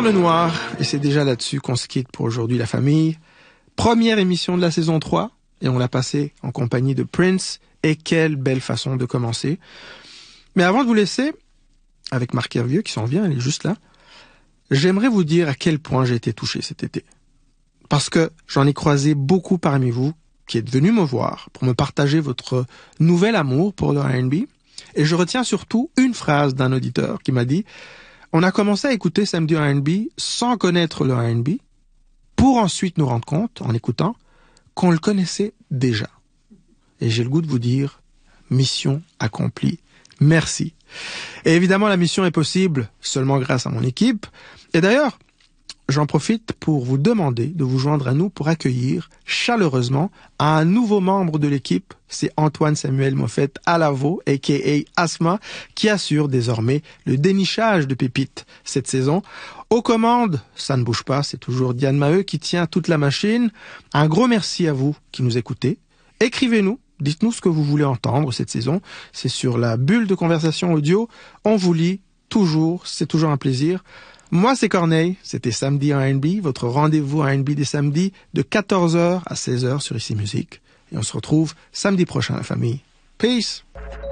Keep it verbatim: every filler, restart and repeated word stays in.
Vers le noir, et c'est déjà là-dessus qu'on se quitte pour aujourd'hui la famille. Première émission de la saison trois, et on l'a passée en compagnie de Prince, et quelle belle façon de commencer. Mais avant de vous laisser, avec Marc Hervieux qui s'en vient, elle est juste là, j'aimerais vous dire à quel point j'ai été touché cet été. Parce que j'en ai croisé beaucoup parmi vous qui êtes venus me voir pour me partager votre nouvel amour pour le R and B. Et je retiens surtout une phrase d'un auditeur qui m'a dit « On a commencé à écouter Samedi R and B sans connaître le R and B, pour ensuite nous rendre compte, en écoutant, qu'on le connaissait déjà. » Et j'ai le goût de vous dire « Mission accomplie. Merci. » Et évidemment, la mission est possible seulement grâce à mon équipe. Et d'ailleurs, j'en profite pour vous demander de vous joindre à nous pour accueillir chaleureusement un nouveau membre de l'équipe. C'est Antoine Samuel Moffett Alavo, a k a. Asma, qui assure désormais le dénichage de pépites cette saison. Aux commandes, ça ne bouge pas, c'est toujours Diane Maheu qui tient toute la machine. Un gros merci à vous qui nous écoutez. Écrivez-nous. Dites-nous ce que vous voulez entendre cette saison. C'est sur la bulle de conversation audio. On vous lit toujours. C'est toujours un plaisir. Moi, c'est Corneille. C'était Samedi R and B, votre rendez-vous R and B des samedis de quatorze heures à seize heures sur Ici Musique. Et on se retrouve samedi prochain, la famille. Peace!